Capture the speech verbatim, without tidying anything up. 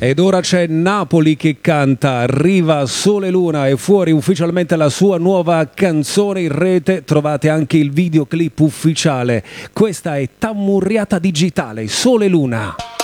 Ed ora c'è Napoli che canta, arriva Sole Luna e fuori ufficialmente la sua nuova canzone in rete, trovate anche il videoclip ufficiale. Questa è Tammurriata Digitale, Sole Luna.